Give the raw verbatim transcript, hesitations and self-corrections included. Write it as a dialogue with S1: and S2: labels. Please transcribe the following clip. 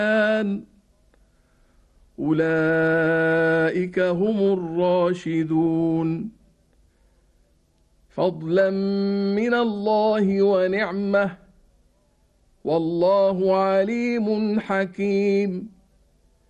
S1: أولئك هم الراشدون فضلا من الله ونعمة والله عليم حكيم.